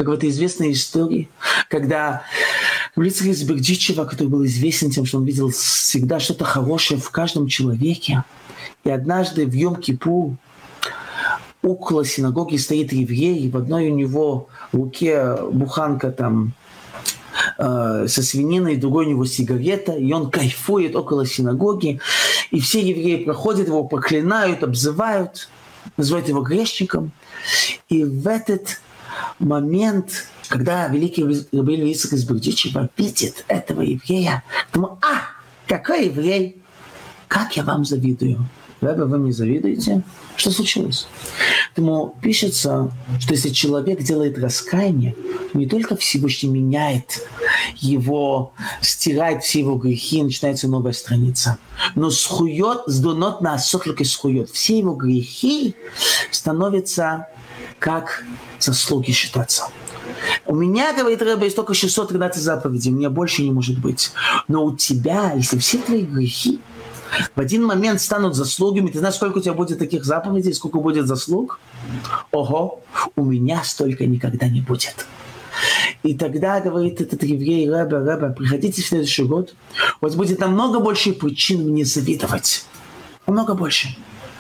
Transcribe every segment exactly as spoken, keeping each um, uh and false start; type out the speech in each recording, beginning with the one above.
как в этой известной истории, когда Рабицхак из Бердичева, который был известен тем, что он видел всегда что-то хорошее в каждом человеке, и однажды в Йом-Кипур около синагоги стоит еврей, и в одной у него в руке буханка там э, со свининой, в другой у него сигарета, и он кайфует около синагоги, и все евреи проходят его, проклинают, обзывают, называют его грешником. И в этот момент, когда великий Раби Ицхак из Бердичева видит этого еврея, думает: а, какой еврей, как я вам завидую. Ребе, вы мне завидуете? Что случилось? Поэтому пишется, что если человек делает раскаяние, то не только Всевышний меняет его, стирает все его грехи, начинается новая страница. Но схует, сдунот на соклик и схует. Все его грехи становятся как заслуги считаться. У меня, говорит Ребе, есть только шестьсот тринадцать заповедей, у меня больше не может быть. Но у тебя, если все твои грехи в один момент станут заслугами, ты знаешь, сколько у тебя будет таких заповедей, сколько будет заслуг? Ого, у меня столько никогда не будет. И тогда, говорит этот еврей, Ребе, Ребе, приходите в следующий год, у вас будет намного больше причин мне завидовать. Намного больше.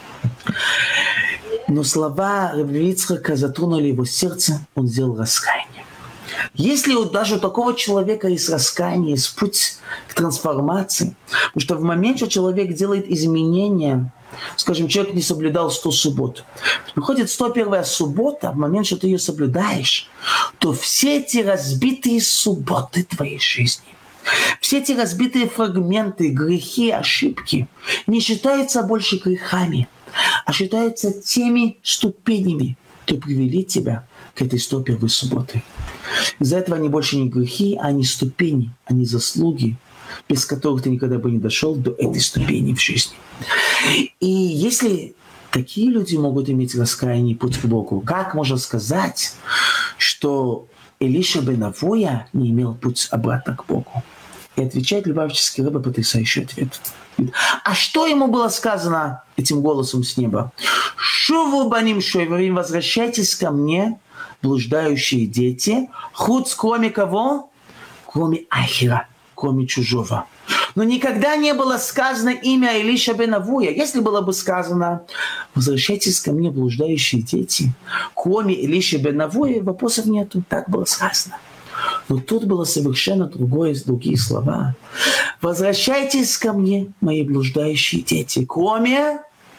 Но слова Раби Ицхака затронули его сердце, он сделал раскаяние. Если у даже у такого человека есть раскаяние, есть путь к трансформации, потому что в момент, что человек делает изменения, скажем, человек не соблюдал сто суббот, приходит сто первая суббота, в момент, что ты ее соблюдаешь, то все эти разбитые субботы твоей жизни, все эти разбитые фрагменты, грехи, ошибки не считаются больше грехами, а считаются теми ступенями, которые привели тебя к этой сто первой субботе. Из-за этого они больше не грехи, а они ступени, они заслуги, без которых ты никогда бы не дошел до этой ступени в жизни. И если такие люди могут иметь раскаяние и путь к Богу, как можно сказать, что Элиша бен Авоя не имел путь обратно к Богу? И отвечает Любавический Ребе потрясающий ответ. А что ему было сказано этим голосом с неба? «Шуву баним шойварим, возвращайтесь ко мне, блуждающие дети, хуц, кроме кого? Кроме Ахира, кроме чужого». Но никогда не было сказано имя Элиша бен Авоя. Если было бы сказано «возвращайтесь ко мне, блуждающие дети», кроме Элиша бен Авоя, вопросов нету. Так было сказано. Но тут было совершенно другое, другие слова. «Возвращайтесь ко мне, мои блуждающие дети, кроме,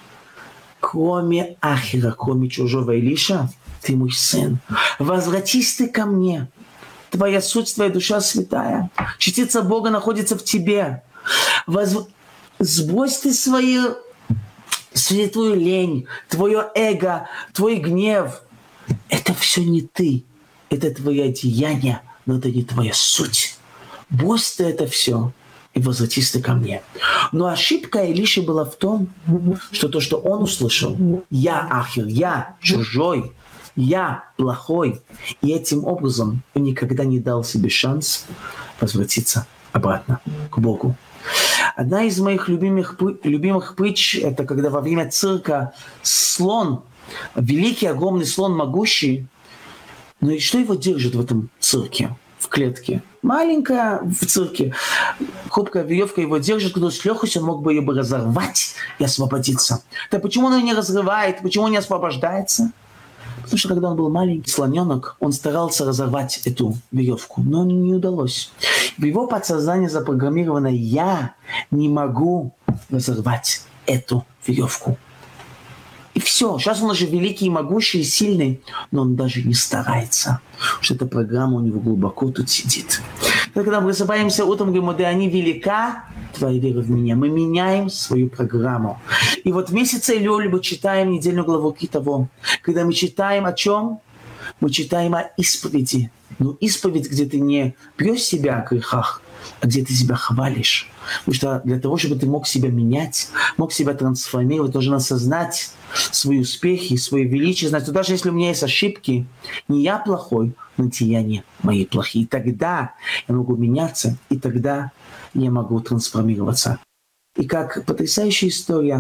кроме Ахира, кроме чужого Элиша, ты мой сын. Возвратись ты ко мне. Твоя суть, твоя душа святая. Частица Бога находится в тебе. Воз... Сбрось ты свою, святую лень, твое эго, твой гнев. Это все не ты. Это твои одеяния, но это не твоя суть. Брось ты это все и возвратись ты ко мне. Но ошибка Элиши была в том, что то, что он услышал, я Ахир, я чужой, я плохой. И этим образом он никогда не дал себе шанс возвратиться обратно к Богу. Одна из моих любимых, любимых притч, это когда во время цирка слон, великий, огромный слон, могущий, но и что его держит в этом цирке, в клетке? Маленькая в цирке, хрупкая веревка его держит, когда с легкостью он мог бы ее бы разорвать и освободиться. Да почему он ее не разрывает, почему он не освобождается? Потому что когда он был маленький слоненок, он старался разорвать эту веревку, но не удалось. В его подсознании запрограммировано «я не могу разорвать эту веревку». И все. Сейчас он уже великий, могущий, сильный, но он даже не старается. Потому что эта программа у него глубоко тут сидит. Когда мы просыпаемся утром, говорим: «Да они велика, твоя вера в меня». Мы меняем свою программу. И вот в месяце Элюль мы читаем недельную главу Китово. Когда мы читаем о чем? Мы читаем о исповеди. Но исповедь, где ты не бьешь себя о грехах, а где ты себя хвалишь. Потому что для того, чтобы ты мог себя менять, мог себя трансформировать, должен осознать свои успехи, свои величие, знать, что даже если у меня есть ошибки, не я плохой, но деяния мои плохие. И тогда я могу меняться, и тогда я могу трансформироваться. И как потрясающая история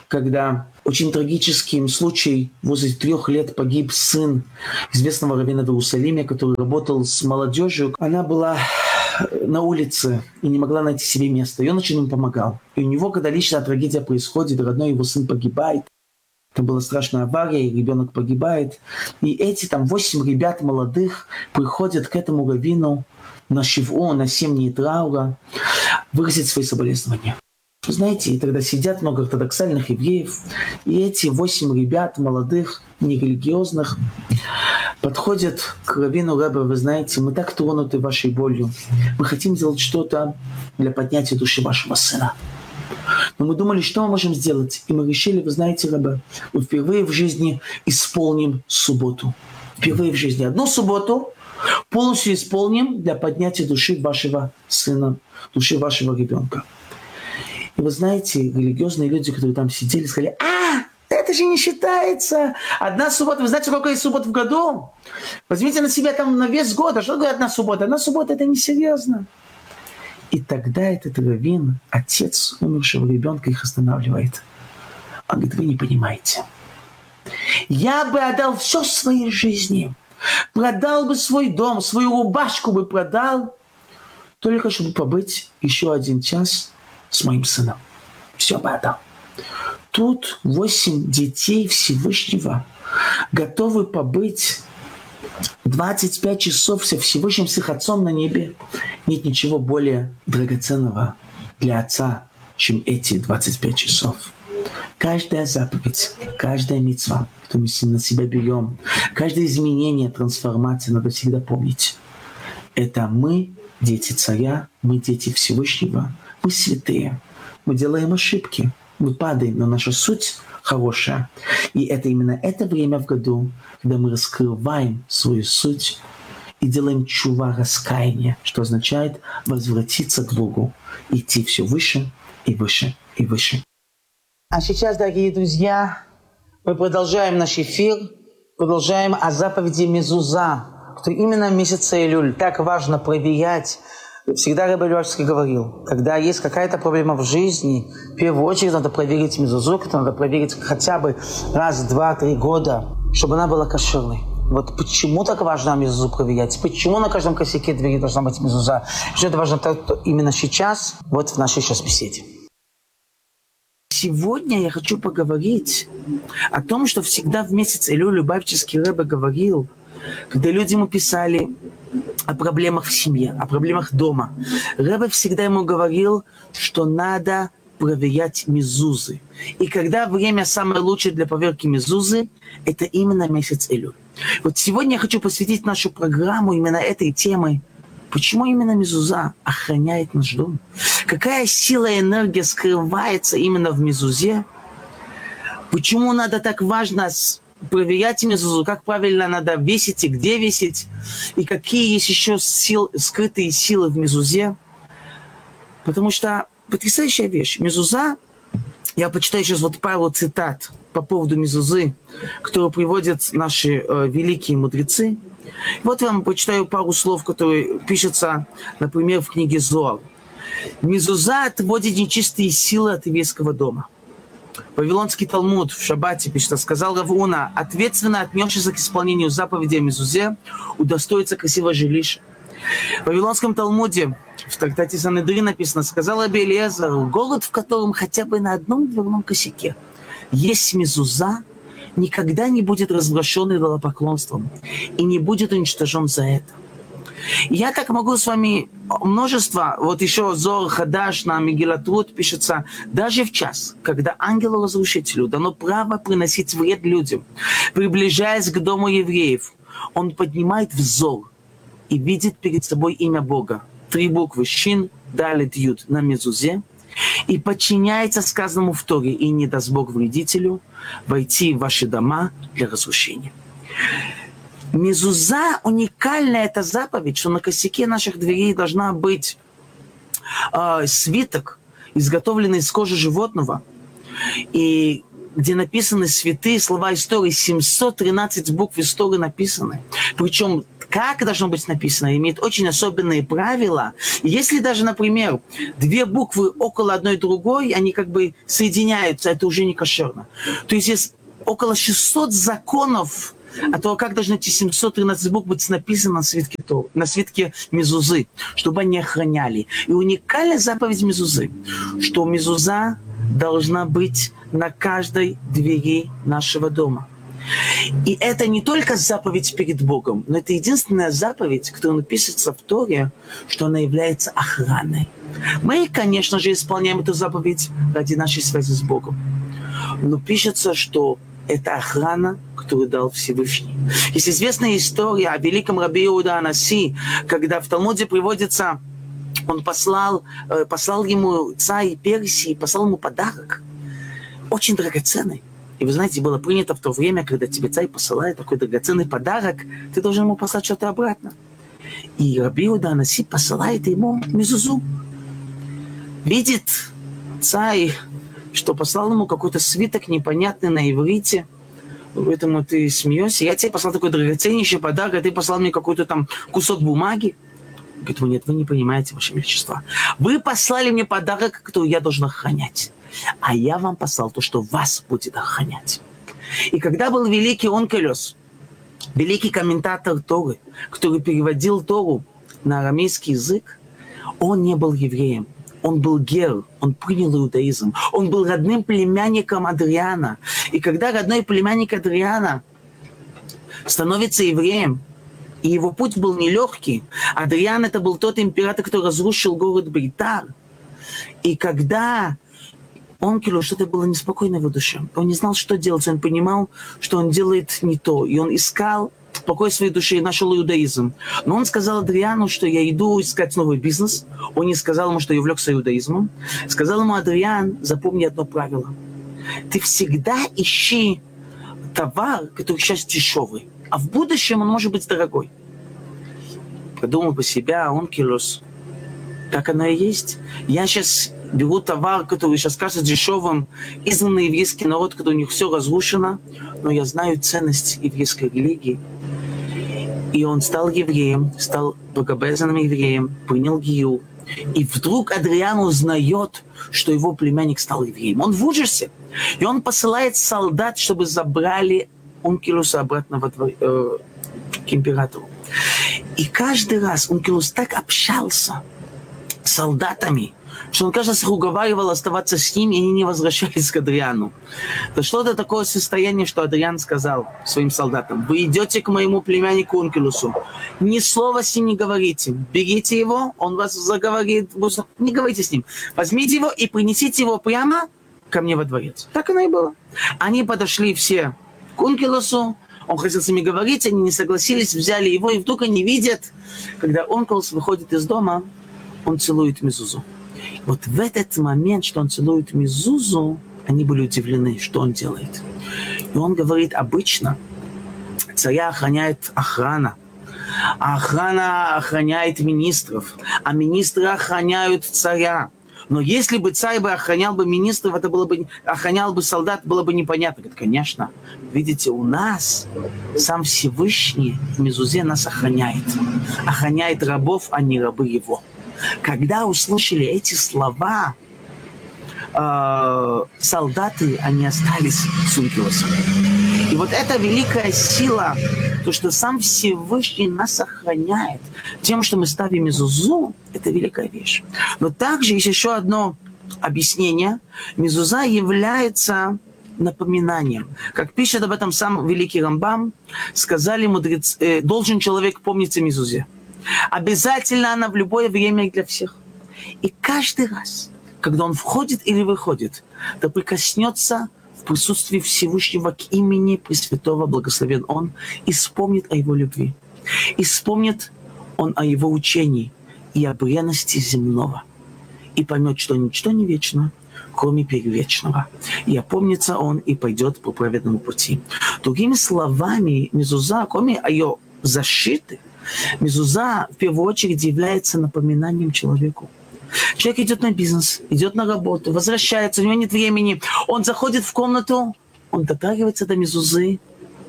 когда очень трагическим случаем возле трех лет погиб сын известного раввина в Иерусалиме, который работал с молодежью. Она была на улице и не могла найти себе места. И он очень им помогал. И у него, когда личная трагедия происходит, родной его сын погибает, там была страшная авария, и ребенок погибает. И эти там восемь ребят молодых приходят к этому раввину на шиву, на семь дней траура, выразить свои соболезнования. Знаете, и тогда сидят много ортодоксальных евреев, и эти восемь ребят молодых, нерелигиозных, подходят к раввину: Ребе, вы знаете, мы так тронуты вашей болью. Мы хотим сделать что-то для поднятия души вашего сына. Но мы думали, что мы можем сделать. И мы решили, вы знаете, Ребе, мы впервые в жизни исполним субботу. Впервые в жизни. Одну субботу полностью исполним для поднятия души вашего сына, души вашего ребенка. И вы знаете, религиозные люди, которые там сидели, сказали: а, это же не считается. Одна суббота. Вы знаете, сколько есть суббот в году? Возьмите на себя там на весь год. А что такое одна суббота? Одна суббота — это несерьезно. И тогда этот раввин, отец умершего ребенка, их останавливает. Он говорит: вы не понимаете. Я бы отдал все в своей жизни. Продал бы свой дом, свою рубашку бы продал, только чтобы побыть еще один час с моим сыном. Все бы отдал. Тут восемь детей Всевышнего готовы побыть двадцать пять часов со Всевышним, с их отцом на небе. Нет ничего более драгоценного для отца, чем эти двадцать пять часов. Каждая заповедь, каждая мицва, которую мы на себя берем, каждое изменение, трансформация, надо всегда помнить. Это мы, дети царя, мы, дети Всевышнего, мы святые. Мы делаем ошибки, мы падаем, но наша суть хорошая. И это именно это время в году, когда мы раскрываем свою суть и делаем чува, раскаяние, что означает возвратиться к Богу, идти все выше и выше и выше. А сейчас, дорогие друзья, мы продолжаем наш эфир, продолжаем о заповеди Мезуза, что именно в месяце Илюль так важно проверять. Всегда Ребе Левашский говорил, когда есть какая-то проблема в жизни, в первую очередь надо проверить мезузу, это надо проверить хотя бы раз, два, три года, чтобы она была кошерной. Вот почему так важно мезузу проверять? Почему на каждом косяке двери должна быть мезуза? Что это важно именно сейчас, вот в нашей сейчас беседе. Сегодня я хочу поговорить о том, что всегда в месяц Илюль Любавческий Ребе говорил, когда люди ему писали о проблемах в семье, о проблемах дома. Ребе всегда ему говорил, что надо проверять мезузы. И когда время самое лучшее для проверки мезузы, это именно месяц Илюль. Вот сегодня я хочу посвятить нашу программу именно этой теме. Почему именно мезуза охраняет наш дом? Какая сила и энергия скрывается именно в мезузе? Почему надо так важно проверять мезузу, как правильно надо весить и где весить, и какие есть еще сил, скрытые силы в мезузе? Потому что потрясающая вещь. Мезуза, я почитаю сейчас вот пару цитат по поводу мезузы, которые приводят наши э, великие мудрецы. Вот я вам почитаю пару слов, которые пишутся, например, в книге Зоар. Мезуза отводит нечистые силы от еврейского дома. Вавилонский Талмуд в Шаббате пишет: сказал Рав Уна, ответственно отнесшийся к исполнению заповедей о мезузе, удостоится красивого жилища. В Вавилонском Талмуде в трактате Санедрин написано: сказал Раби Элиэзер, город, в котором хотя бы на одном дверном косяке есть мезуза, никогда не будет развращен идолопоклонством и не будет уничтожен за это. Я так могу с вами множество, вот еще Зоар Хадаш на Мегилат Рут пишется: даже в час, когда ангелу-разрушителю дано право приносить вред людям, приближаясь к дому евреев, он поднимает взор и видит перед собой имя Бога, три буквы Шин, Далит, Юд на мезузе, и подчиняется сказанному в Торе: и не даст Бог вредителю войти в ваши дома для разрушения. Мезуза уникальная эта заповедь, что на косяке наших дверей должна быть э, свиток, изготовленный из кожи животного, и где написаны святые слова истории, семьсот тринадцать букв истории написаны. Причем как должно быть написано, имеет очень особенные правила. Если даже, например, две буквы около одной другой, они как бы соединяются, это уже не кошерно. То есть есть около шестисот законов о том, как должны эти семьсот тринадцать букв быть написаны на свитке, на свитке мезузы, чтобы они охраняли. И уникальная заповедь мезузы, что мезуза должна быть на каждой двери нашего дома. И это не только заповедь перед Богом, но это единственная заповедь, которая написана в Торе, что она является охраной. Мы, конечно же, исполняем эту заповедь ради нашей связи с Богом. Но пишется, что это охрана, которую дал Всевышний. Есть известная история о великом раби Иуда ха-Наси, когда в Талмуде приводится, он послал, послал ему царь Персии, послал ему подарок, очень драгоценный. И вы знаете, было принято в то время, когда тебе царь посылает такой драгоценный подарок, ты должен ему послать что-то обратно. И раби Иуда ха-Наси посылает ему мезузу. Видит царь, что послал ему какой-то свиток непонятный на иврите. Поэтому ты смеешься. Я тебе послал такой драгоценнейший подарок, а ты послал мне какой-то там кусок бумаги. Говорит, нет, вы не понимаете, Ваше Величество. Вы послали мне подарок, который я должен охранять. А я вам послал то, что вас будет охранять. И когда был великий Онкелос, великий комментатор Торы, который переводил Тору на арамейский язык, он не был евреем. Он был гер, он принял иудаизм. Он был родным племянником Адриана. И когда родной племянник Адриана становится евреем, и его путь был нелегкий, Адриан это был тот император, который разрушил город Бейтар. И когда Онкелу что-то было неспокойно в его душе, он не знал, что делать, он понимал, что он делает не то. И он искал покой своей души и нашел иудаизм. Но он сказал Адриану, что я иду искать новый бизнес. Он не сказал ему, что я увлекся иудаизмом. Сказал ему: Адриан, запомни одно правило. Ты всегда ищи товар, который сейчас дешевый, а в будущем он может быть дорогой. Подумал по себя, Онкелос, так оно и есть. Я сейчас беру товар, который сейчас кажется дешевым, изгнанный еврейский народ, который у них все разрушено, но я знаю ценность еврейской религии. И он стал евреем, стал богобоязненным евреем, принял гиюр. И вдруг Адриан узнает, что его племянник стал евреем. Он в ужасе. И он посылает солдат, чтобы забрали Онкелуса обратно во двор, э, к императору. И каждый раз Онкелус так общался с солдатами, что он каждый раз уговаривал оставаться с ним, и они не возвращались к Адриану. Дошло до такого состояния, что Адриан сказал своим солдатам: вы идете к моему племяннику Онкелусу, ни слова с ним не говорите, берите его, он вас заговорит, не говорите с ним, возьмите его и принесите его прямо ко мне во дворец. Так оно и было. Они подошли все к Онкелусу, он хотел с ними говорить, они не согласились, взяли его, и вдруг они видят, когда Онкелус выходит из дома, он целует мезузу. Вот в этот момент, что он целует мезузу, они были удивлены, что он делает. И он говорит: обычно царя охраняет охрана, а охрана охраняет министров, а министры охраняют царя. Но если бы царь бы охранял бы министров, это было бы, охранял бы солдат, было бы непонятно. Говорит, конечно, видите, у нас сам Всевышний в мезузе нас охраняет. Охраняет рабов, а не рабы его. Когда услышали эти слова, э, солдаты, они остались с Онкелусом. И вот эта великая сила, то, что сам Всевышний нас охраняет тем, что мы ставим мезузу, это великая вещь. Но также есть еще одно объяснение. Мезуза является напоминанием. Как пишет об этом сам великий Рамбам, сказали мудрецы, э, должен человек помнить о мезузе. Обязательно она в любое время и для всех. И каждый раз, когда он входит или выходит, да прикоснется в присутствии Всевышнего к имени Пресвятого, благословен Он, и вспомнит о его любви. И вспомнит он о его учении и о бренности земного. И поймет, что ничто не вечно, кроме первечного. И опомнится он и пойдет по праведному пути. Другими словами, мезуза, кроме ее защиты, мезуза в первую очередь является напоминанием человеку. Человек идет на бизнес, идет на работу, возвращается, у него нет времени. Он заходит в комнату, он дотрагивается до мезузы,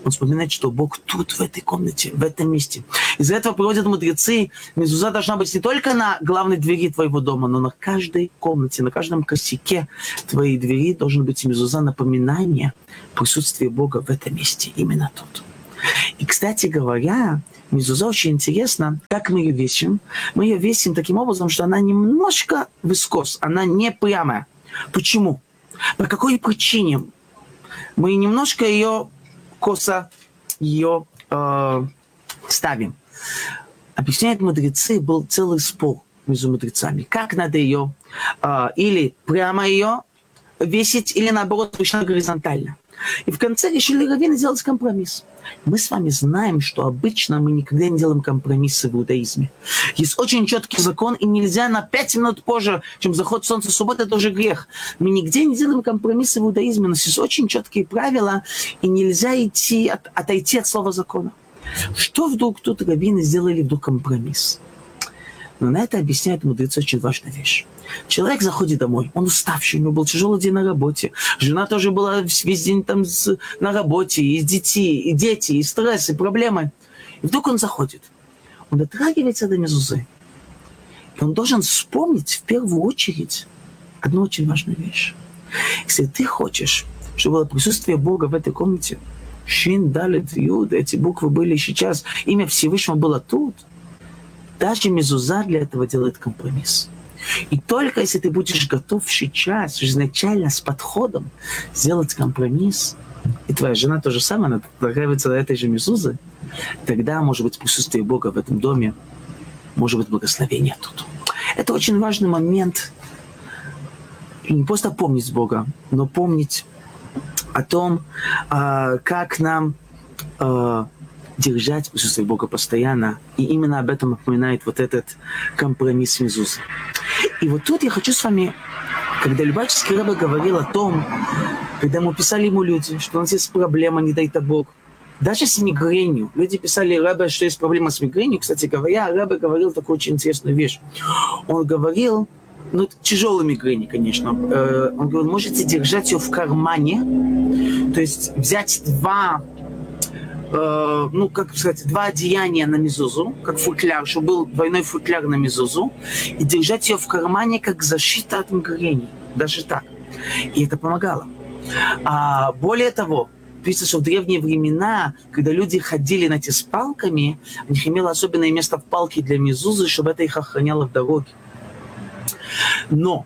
Он вспоминает, что Бог тут, в этой комнате, в этом месте. Из-за этого приводят мудрецы, мезуза должна быть не только на главной двери твоего дома, но на каждой комнате, на каждом косяке твоей двери должен быть мезуза, напоминание присутствия Бога в этом месте, именно тут. И, кстати говоря, мезуза очень интересно, как мы ее весим. Мы ее весим таким образом, что она немножко вискос, она не прямая. Почему? По какой причине? Мы немножко ее косо ее э, ставим. Объясняют мудрецы, был целый спор между мудрецами. Как надо ее э, или прямо ее весить, или наоборот, точно горизонтально. И в конце решили раввины сделать компромисс. Мы с вами знаем, что обычно мы никогда не делаем компромиссы в иудаизме. Есть очень четкий закон, и нельзя на пять минут позже, чем заход солнца субботы, это уже грех. Мы нигде не делаем компромиссы в иудаизме, у нас есть очень четкие правила, и нельзя идти от, отойти от слова закона. Что вдруг тут раввины сделали вдруг компромисс? Но на это объясняют мудрецы очень важную вещь. Человек заходит домой, он уставший, у него был тяжелый день на работе. Жена тоже была весь день там с, на работе, и детей, и дети, и стресс, и проблемы. И вдруг он заходит. Он дотрагивается до мезузы. И он должен вспомнить в первую очередь одну очень важную вещь. Если ты хочешь, чтобы было присутствие Бога в этой комнате, Шин, Далит, Юд, эти буквы были сейчас, имя Всевышнего было тут, даже мезуза для этого делает компромисс. И только если ты будешь готов сейчас, изначально с подходом сделать компромисс, и твоя жена то же самое, она дотрагивается до этой же мезузы, тогда может быть присутствие Бога в этом доме, может быть благословение тут. Это очень важный момент. И не просто помнить Бога, но помнить о том, как нам держать присутствие Бога постоянно. И именно об этом напоминает вот этот компромисс мезузы. И вот тут я хочу с вами, когда Любавический Ребе говорил о том, когда ему писали ему люди, что у нас есть проблема, не дай-то Бог, даже с мигренью. Люди писали Ребе, что есть проблема с мигренью. Кстати говоря, Ребе говорил такую очень интересную вещь. Он говорил, ну, тяжелой мигрени, конечно. Он говорил, можете держать ее в кармане, то есть взять два... Uh, ну, как сказать, два одеяния на мезузу, как футляр, чтобы был двойной футляр на мезузу, и держать ее в кармане, как защита от мигрени. Даже так. И это помогало. А, более того, пишется, что в древние времена, когда люди ходили на эти с палками, у них имело особенное место в палке для мезузы, чтобы это их охраняло в дороге. Но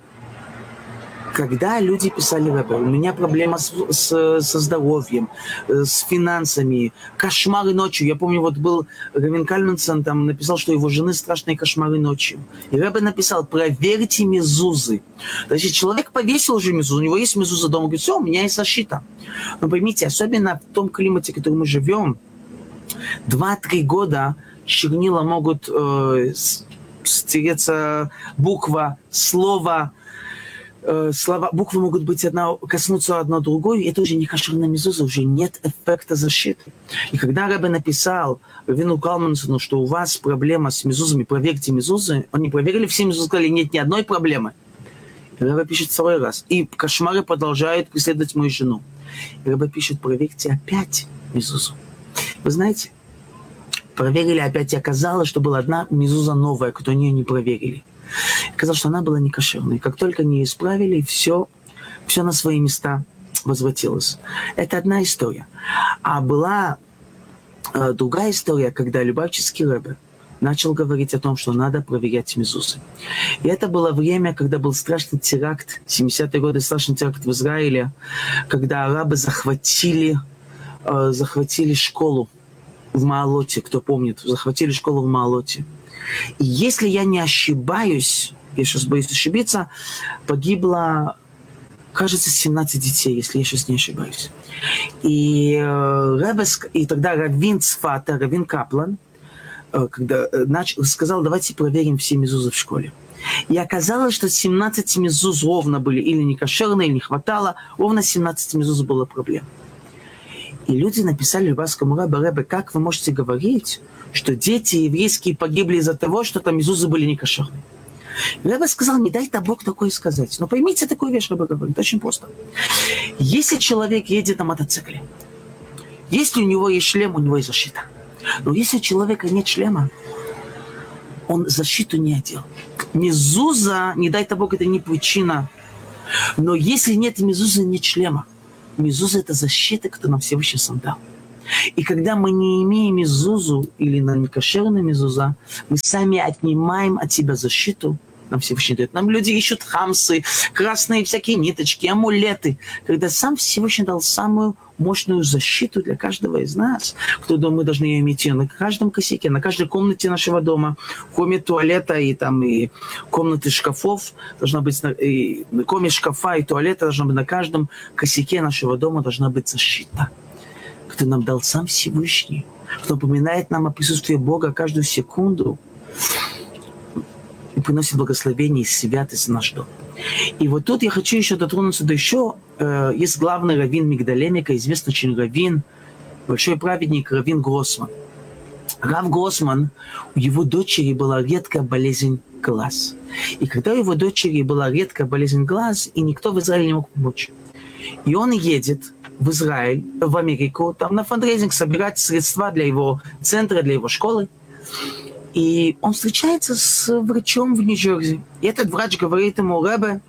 когда люди писали Ребе, у меня проблема с, с, со здоровьем, с финансами, кошмары ночью. Я помню, вот был Равин Кальменсон, там написал, что его жены страшные кошмары ночью. И Ребе написал, проверьте мезузы. Значит, человек повесил уже мезузу, у него есть мезуза дома, говорит, все, у меня есть защита. Но поймите, особенно в том климате, в котором мы живем, два-три года чернила могут э, стереться, буква, слово, слова, буквы могут быть одна, коснуться одна другой, и это уже не кошерная мезуза, уже нет эффекта защиты. И когда Ребе написал Равину Калмансону, что у вас проблема с мезузами, проверьте мезузы, они проверили все мезузы, сказали, нет ни одной проблемы. И Ребе пишет второй раз. И кошмары продолжают преследовать мою жену. И Ребе пишет, проверьте опять мезузу. Вы знаете, проверили опять, и оказалось, что была одна мезуза новая, которую нее не проверили. Оказалось, что она была не кошерной. Как только не исправили, все, все на свои места возвратилось. Это одна история. А была э, другая история, когда Любавический Ребе начал говорить о том, что надо проверять мезузы. И это было время, когда был страшный теракт, семидесятые годы, страшный теракт в Израиле, когда арабы захватили, э, захватили школу в Маалоте, кто помнит, захватили школу в Маалоте. И если я не ошибаюсь, я сейчас боюсь ошибиться, погибло, кажется, семнадцать детей, если я сейчас не ошибаюсь. И, э, Ребес, и тогда раввин Цфата, раввин Каплан, э, когда э, начал, сказал, давайте проверим все мезузы в школе. И оказалось, что семнадцать мезуз ровно были или не кошерные, или не хватало, ровно семнадцать мезуз было проблем. И люди написали Любавскому Ребе, Ребе, как вы можете говорить, что дети еврейские погибли из-за того, что там мезузы были не кошерные? Ребе сказал, не дай-то Бог такое сказать. Но поймите такую вещь, Ребе говорит, очень просто. Если человек едет на мотоцикле, Если у него есть шлем, у него есть защита. Но если у человека нет шлема, он защиту не одел. Мезуза, не дай Бог, это не причина. Но если нет мезузы, нет шлема. Мезуза – это защита, которую нам Всевышний сам дал. И когда мы не имеем мезузу или на некошерную мезуза, мы сами отнимаем от себя защиту. Нам Всевышний дает. Нам люди ищут хамсы, красные всякие ниточки, амулеты. Когда сам Всевышний дал самую мощную защиту для каждого из нас, кто дома мы должны ее иметь на каждом косяке, на каждой комнате нашего дома, кроме туалета и там и комнаты шкафов, должна быть, и, кроме шкафа и туалета, должна быть на каждом косяке нашего дома должна быть защита, которую нам дал сам Всевышний, кто напоминает нам о присутствии Бога каждую секунду и приносит благословение и святость в наш дом. И вот тут я хочу еще дотронуться до еще. Э, есть главный раввин Мигдалемика, известный очень раввин, большой праведник раввин Гроссман. Рав Гроссман, у его дочери была редкая болезнь глаз. И когда у его дочери была редкая болезнь глаз, и никто в Израиле не мог помочь. И он едет в Израиль, в Америку, там на фандрейзинг собирать средства для его центра, для его школы. И он встречается с врачом в Нью-Джерси. И этот врач говорит ему: Ребе,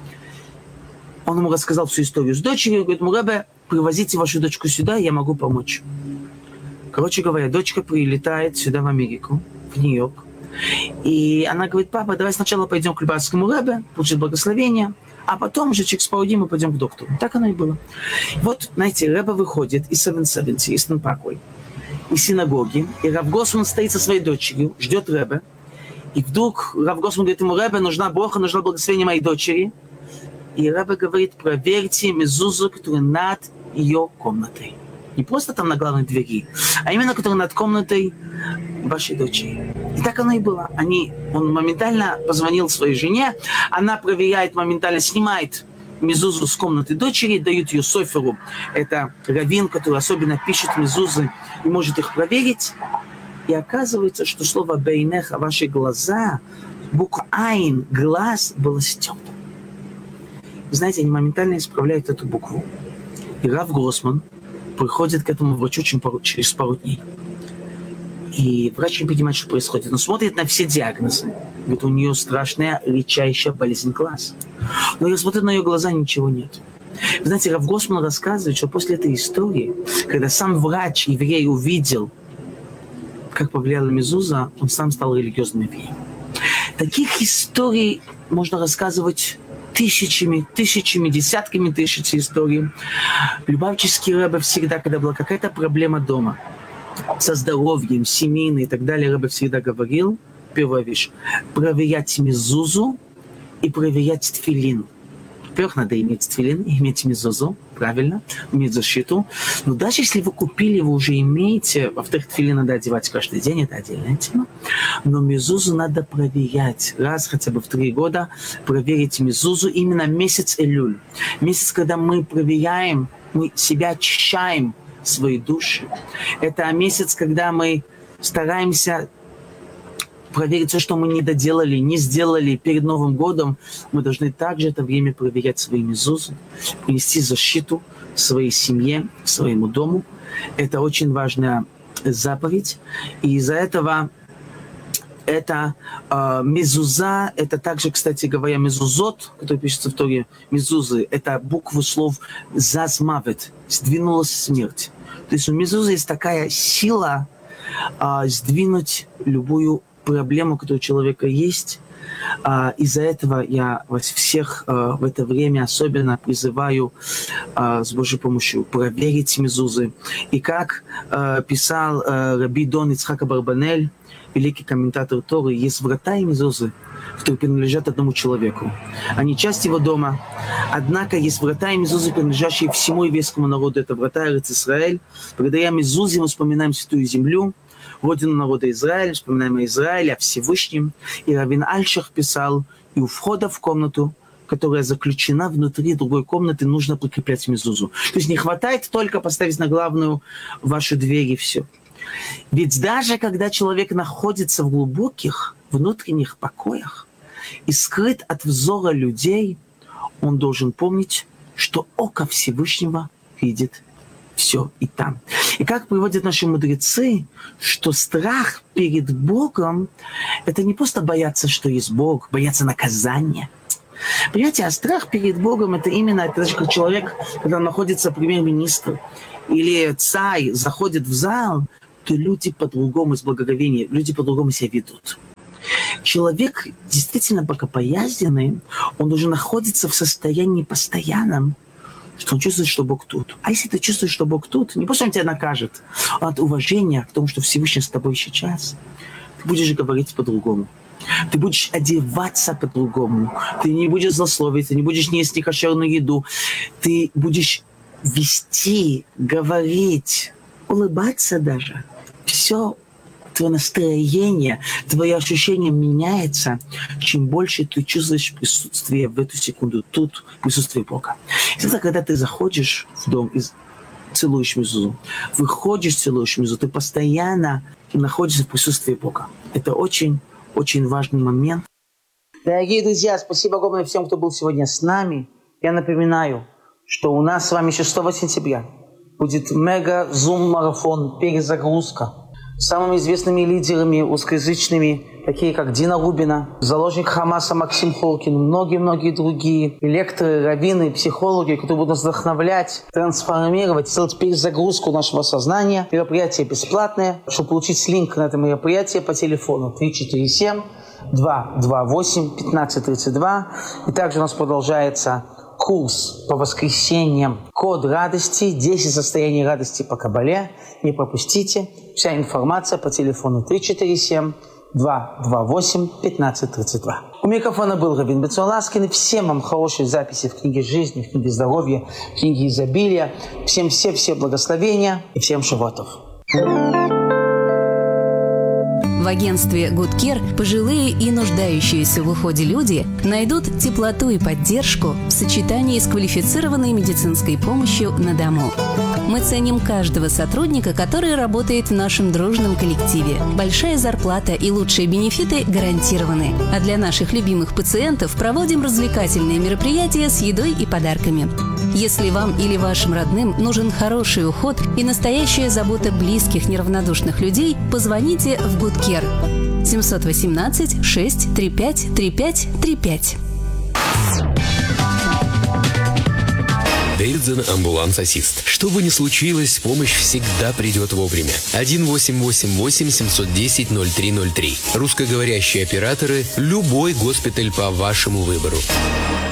он ему рассказал всю историю с дочерью, говорит ему: Ребе, привозите вашу дочку сюда, я могу помочь. Короче говоря, дочка прилетает сюда в Америку, в Нью-Йорк. И она говорит: папа, давай сначала пойдем к Любарскому Ребе, получить благословение, а потом уже через пару дней мы пойдем к доктору. Так оно и было. Вот, знаете, Ребе выходит из семьсот семьдесят, из Тенпаквей, из синагоги, и Рав Гроссман стоит со своей дочерью, ждет Ребе, и вдруг Рав Гроссман говорит ему: Ребе, нужна броха, нужна благословение моей дочери. И Ребе говорит: проверьте мезузу, которая над ее комнатой. Не просто там на главной двери, а именно которая над комнатой вашей дочери. И так оно и было. Они, он моментально позвонил своей жене, она проверяет, моментально снимает мезузу с комнаты дочери, дают ее соферу. Это раввин, который особенно пишет мезузы и может их проверить. И оказывается, что слово «бейнеха», ваши глаза, буква «айн», глаз, было стёпто. Вы знаете, они моментально исправляют эту букву. И Рав Гроссман приходит к этому врачу очень пару, через пару дней. И врач не понимает, что происходит. Он смотрит на все диагнозы. Говорит, у нее страшная редчайшая болезнь глаз. Но я смотрю на ее глаза, ничего нет. Вы знаете, Рав Гроссман рассказывает, что после этой истории, когда сам врач еврей увидел, как повлияла мезуза, он сам стал религиозным евреем. Таких историй можно рассказывать тысячами, тысячами, десятками тысяч историй. Любавческий Ребе всегда, когда была какая-то проблема дома, со здоровьем, семейной и так далее, Ребе всегда говорил, первая вещь, проверять мезузу и проверять тфилин. Во-первых, надо иметь тфилин, иметь мезузу, правильно, иметь защиту. Но даже если вы купили, вы уже имеете, во-вторых, тфилин надо одевать каждый день, это отдельная тема. Но мезузу надо проверять. Раз хотя бы в три года проверить мезузу именно месяц Элюль. Месяц, когда мы проверяем, мы себя очищаем, свои души. Это месяц, когда мы стараемся проверить все, что мы не доделали, не сделали перед Новым годом. Мы должны также это время проверять свои мезузы, принести защиту своей семье, своему дому. Это очень важная заповедь. И из-за этого это э, мезуза, это также, кстати говоря, мезузот, который пишется в Торе, мезузы, это буквы слов «зазмавет», «сдвинулась смерть». То есть у мезузы есть такая сила э, сдвинуть любую проблему, которая у человека есть. Э, из-за этого я вас всех э, в это время особенно призываю э, с Божьей помощью проверить мезузы. И как э, писал э, Раби Дон Ицхак Абарбанель, великий комментатор Торы, есть врата и мезузы, которые принадлежат одному человеку. Они часть его дома. Однако есть врата и мезузы, принадлежащие всему еврейскому народу. Это врата Эрец Исраэль. Благодаря мезузе мы вспоминаем Святую Землю, родину народа Израиля, вспоминаем о Израиле, о Всевышнем. И Равин Альшах писал, и у входа в комнату, которая заключена внутри другой комнаты, нужно прикреплять мезузу. То есть не хватает только поставить на главную вашу дверь и все. Ведь даже когда человек находится в глубоких внутренних покоях и скрыт от взора людей, он должен помнить, что око Всевышнего видит все и там. И как приводят наши мудрецы, что страх перед Богом – это не просто бояться, что есть Бог, бояться наказания. Понимаете, а страх перед Богом – это именно, это даже как человек, когда находится премьер-министр или царь заходит в зал, то люди по-другому, с благоговением, люди по-другому себя ведут. Человек действительно богобоязненный, он должен находиться в состоянии постоянном, что он чувствует, что Бог тут. А если ты чувствуешь, что Бог тут, не просто он тебя накажет, а от уважения к тому, что Всевышний с тобой сейчас, ты будешь говорить по-другому. Ты будешь одеваться по-другому. Ты не будешь злословить, ты не будешь есть некошерную еду. Ты будешь вести, говорить, улыбаться даже. Все. Твое настроение, твое ощущение меняется, чем больше ты чувствуешь присутствие в эту секунду тут, присутствие Бога. Это когда ты заходишь в дом и целуешь мезузу, выходишь, целуешь мезузу, ты постоянно находишься в присутствии Бога. Это очень-очень важный момент. Дорогие друзья, спасибо огромное всем, кто был сегодня с нами. Я напоминаю, что у нас с вами шестого сентября будет мега-зум-марафон, перезагрузка. Самыми известными лидерами русскоязычными, такие как Дина Рубина, заложник Хамаса Максим Холкин, многие-многие другие лекторы, раввины, психологи, которые будут нас вдохновлять, трансформировать, сделать перезагрузку нашего сознания. Мероприятие бесплатное. Чтобы получить линк на это мероприятие по телефону три четыре семь два два восемь пятнадцать тридцать два. И также у нас продолжается курс по воскресеньям «Код радости», десять состояний радости по Кабале. Не пропустите. Вся информация по телефону три четыре семь два два восемь пятнадцать тридцать два. У микрофона был Раввин Бенцион Ласкин. Всем вам хорошей записи в книге жизни, в книге здоровья, в книге изобилия. Всем все-все благословения и всем шавуатов. В агентстве Good Care пожилые и нуждающиеся в уходе люди найдут теплоту и поддержку в сочетании с квалифицированной медицинской помощью на дому. Мы ценим каждого сотрудника, который работает в нашем дружном коллективе. Большая зарплата и лучшие бенефиты гарантированы. А для наших любимых пациентов проводим развлекательные мероприятия с едой и подарками. Если вам или вашим родным нужен хороший уход и настоящая забота близких неравнодушных людей, позвоните в Good Care семь один восемь шесть три пять три пять три пять. Дэвидсон Ambulance Assist. Что бы ни случилось, помощь всегда придет вовремя. один восемь восемь восемь семь один ноль ноль три ноль три. Русскоговорящие операторы. Любой госпиталь по вашему выбору.